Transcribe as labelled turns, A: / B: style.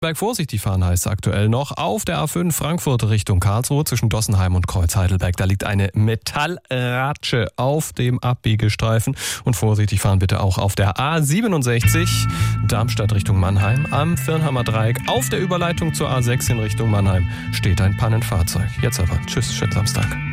A: Vorsichtig fahren heißt es aktuell noch. Auf der A5 Frankfurt Richtung Karlsruhe zwischen Dossenheim und Kreuz-Heidelberg. Da liegt eine Metallratsche auf dem Abbiegestreifen. Und vorsichtig fahren bitte auch auf der A67 Darmstadt Richtung Mannheim. Am Virnheimer Dreieck auf der Überleitung zur A6 in Richtung Mannheim steht ein Pannenfahrzeug. Jetzt aber. Tschüss, schönen Samstag.